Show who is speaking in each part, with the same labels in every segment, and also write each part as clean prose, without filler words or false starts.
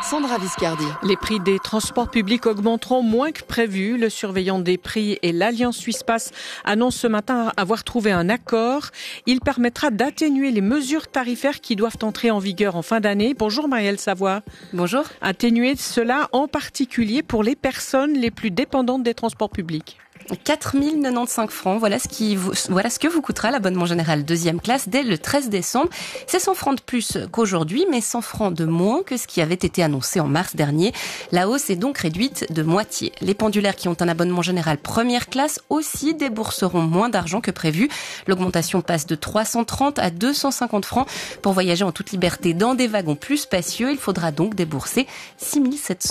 Speaker 1: Sandra Viscardi.
Speaker 2: Les prix des transports publics augmenteront moins que prévu. Le surveillant des prix et l'Alliance Suisse Pass annoncent ce matin avoir trouvé un accord. Il permettra d'atténuer les mesures tarifaires qui doivent entrer en vigueur en fin d'année. Bonjour Marielle Savoie.
Speaker 3: Bonjour.
Speaker 2: Atténuer cela en particulier pour les personnes les plus dépendantes des transports publics.
Speaker 3: 4 095 francs, voilà ce que vous coûtera l'abonnement général deuxième classe dès le 13 décembre. C'est 100 francs de plus qu'aujourd'hui, mais 100 francs de moins que ce qui avait été annoncé en mars dernier. La hausse est donc réduite de moitié. Les pendulaires qui ont un abonnement général première classe aussi débourseront moins d'argent que prévu. L'augmentation passe de 330 à 250 francs. Pour voyager en toute liberté dans des wagons plus spacieux, il faudra donc débourser 6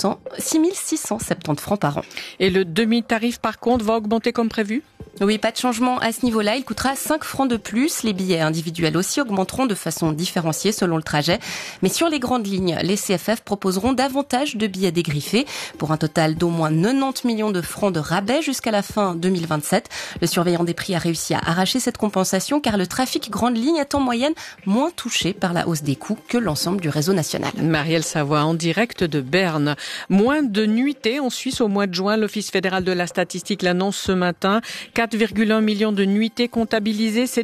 Speaker 3: 670 francs par an.
Speaker 2: Et le demi-tarif par contre va augmenter comme prévu ?
Speaker 3: Oui, pas de changement à ce niveau-là. Il coûtera 5 francs de plus. Les billets individuels aussi augmenteront de façon différenciée selon le trajet. Mais sur les grandes lignes, les CFF proposeront davantage de billets dégriffés pour un total d'au moins 90 millions de francs de rabais jusqu'à la fin 2027. Le surveillant des prix a réussi à arracher cette compensation car le trafic grande ligne est en moyenne moins touché par la hausse des coûts que l'ensemble du réseau national.
Speaker 2: Marielle Savoie en direct de Berne. Moins de nuitées en Suisse au mois de juin. L'Office fédéral de la statistique l'annonce ce matin. 4,1 millions de nuitées comptabilisées, c'est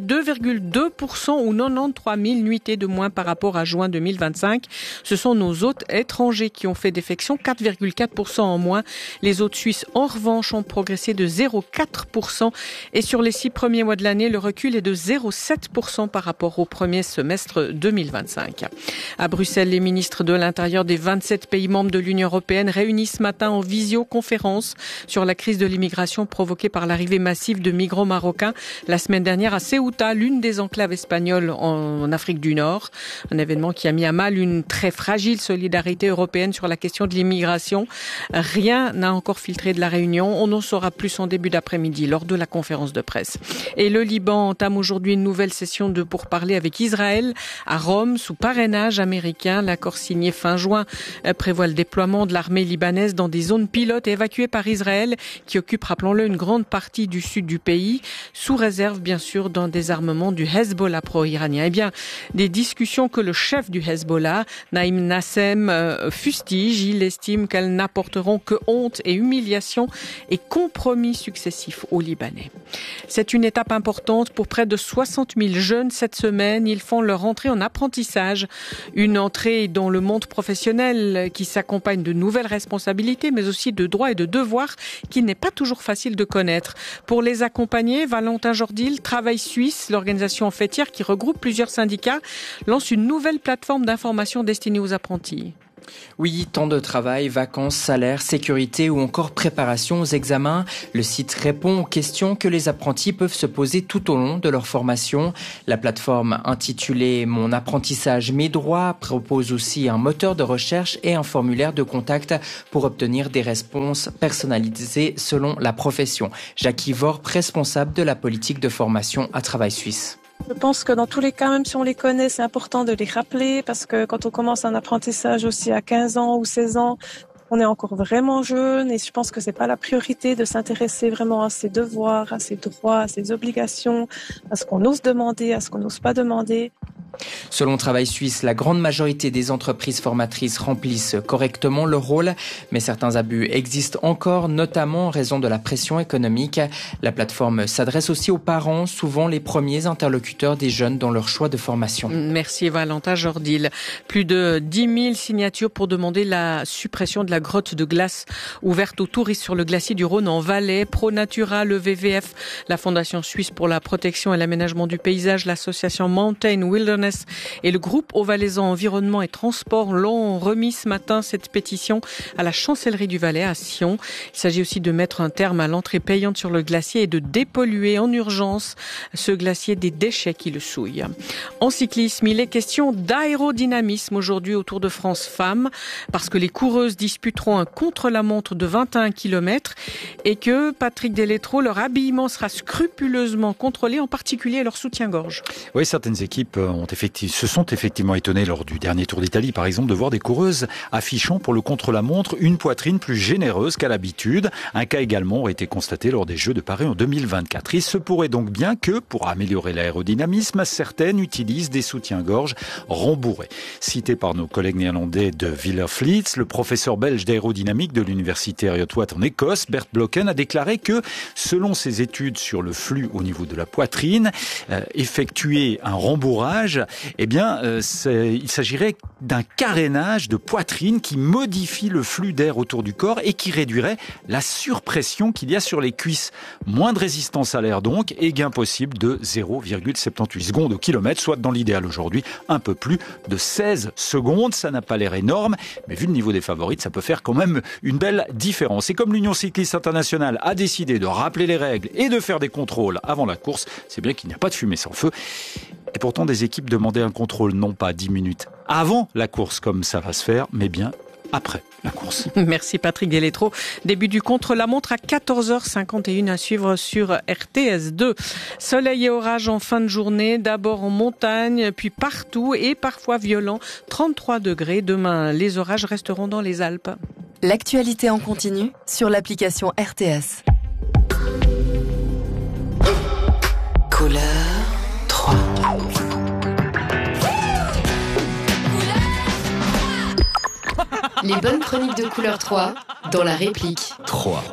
Speaker 2: 2,2% ou 93 000 nuitées de moins par rapport à juin 2025. Ce sont nos hôtes étrangers qui ont fait défection, 4,4% en moins. Les hôtes suisses, en revanche, ont progressé de 0,4%. Et sur les 6 premiers mois de l'année, le recul est de 0,7% par rapport au premier semestre 2025. À Bruxelles, les ministres de l'Intérieur des 27 pays membres de l'Union européenne réunissent ce matin en visioconférence sur la crise de l'immigration provoquée par l'arrivée massive de migrants marocains la semaine dernière à Ceuta, l'une des enclaves espagnoles en Afrique du Nord. Un événement qui a mis à mal une très fragile solidarité européenne sur la question de l'immigration. Rien n'a encore filtré de la réunion. On en saura plus en début d'après-midi lors de la conférence de presse. Et le Liban entame aujourd'hui une nouvelle session de pourparlers avec Israël à Rome sous parrainage américain. L'accord signé fin juin prévoit le déploiement de l'armée libanaise dans des zones pilotes évacuées par Israël qui occupent, rappelons-le, une grande partie du sud du pays, sous réserve bien sûr d'un désarmement du Hezbollah pro-iranien. Eh bien, des discussions que le chef du Hezbollah, Naïm Nassem, fustige. Il estime qu'elles n'apporteront que honte et humiliation et compromis successifs aux Libanais. C'est une étape importante pour près de 60 000 jeunes cette semaine. Ils font leur entrée en apprentissage. Une entrée dans le monde professionnel qui s'accompagne de nouvelles responsabilités, mais aussi de droits et de devoirs qui n'est pas toujours facile de connaître. Pour les accompagner, Valentin Jordil, Travail Suisse, l'organisation fêtière qui regroupe plusieurs syndicats, lance une nouvelle plateforme d'information destinée aux apprentis.
Speaker 4: Oui, temps de travail, vacances, salaire, sécurité ou encore préparation aux examens. Le site répond aux questions que les apprentis peuvent se poser tout au long de leur formation. La plateforme intitulée Mon apprentissage, mes droits propose aussi un moteur de recherche et un formulaire de contact pour obtenir des réponses personnalisées selon la profession. Jackie Worp, responsable de la politique de formation à Travail Suisse.
Speaker 5: Je pense que dans tous les cas, même si on les connaît, c'est important de les rappeler parce que quand on commence un apprentissage aussi à 15 ans ou 16 ans, on est encore vraiment jeune et je pense que c'est pas la priorité de s'intéresser vraiment à ses devoirs, à ses droits, à ses obligations, à ce qu'on ose demander, à ce qu'on n'ose pas demander.
Speaker 4: Selon Travail Suisse, la grande majorité des entreprises formatrices remplissent correctement leur rôle, mais certains abus existent encore, notamment en raison de la pression économique. La plateforme s'adresse aussi aux parents, souvent les premiers interlocuteurs des jeunes dans leur choix de formation.
Speaker 2: Merci Valentin Jordil. Plus de 10 000 signatures pour demander la suppression de la grotte de glace ouverte aux touristes sur le glacier du Rhône en Valais. ProNatura, le WWF, la Fondation Suisse pour la protection et l'aménagement du paysage, l'association Mountain Wilderness et le groupe Haut-Valaisan Environnement et Transport l'ont remis ce matin cette pétition à la chancellerie du Valais à Sion. Il s'agit aussi de mettre un terme à l'entrée payante sur le glacier et de dépolluer en urgence ce glacier des déchets qui le souillent. En cyclisme, il est question d'aérodynamisme aujourd'hui au Tour de France Femmes parce que les coureuses disputeront un contre-la-montre de 21 km et que Patrick Deletreau, leur habillement sera scrupuleusement contrôlé, en particulier leur soutien-gorge.
Speaker 6: Oui, certaines équipes ont
Speaker 1: se sont effectivement étonnés lors du dernier Tour d'Italie, par exemple, de voir des coureuses affichant pour le contre-la-montre une poitrine plus généreuse qu'à l'habitude. Un cas également aurait été constaté lors des Jeux de Paris en 2024. Il se pourrait donc bien que, pour améliorer l'aérodynamisme, certaines utilisent des soutiens-gorge rembourrés. Cité par nos collègues néerlandais de Wielerflits, le professeur belge d'aérodynamique de l'université Heriot-Watt en Écosse, Bert Blocken, a déclaré que, selon ses études sur le flux au niveau de la poitrine, effectuer un rembourrage, il s'agirait d'un carénage de poitrine qui modifie le flux d'air autour du corps et qui réduirait la surpression qu'il y a sur les cuisses. Moins de résistance à l'air donc, et gain possible de 0,78 secondes au kilomètre, soit dans l'idéal aujourd'hui un peu plus de 16 secondes. Ça n'a pas l'air énorme, mais vu le niveau des favorites, ça peut faire quand même une belle différence. Et comme l'Union cycliste internationale a décidé de rappeler les règles et de faire des contrôles avant la course, c'est bien qu'il n'y a pas de fumée sans feu. Et pourtant, des équipes demandaient un contrôle non pas 10 minutes avant la course comme ça va se faire, mais bien après la course.
Speaker 2: Merci Patrick Delétro. Début du contre-la-montre à 14h51 à suivre sur RTS2. Soleil et orage en fin de journée, d'abord en montagne, puis partout et parfois violent. 33 degrés. Demain, les orages resteront dans les Alpes.
Speaker 6: L'actualité en continu sur l'application RTS.
Speaker 7: Couleur 3.
Speaker 6: Les bonnes chroniques de Couleur 3 dans la réplique.
Speaker 7: 3.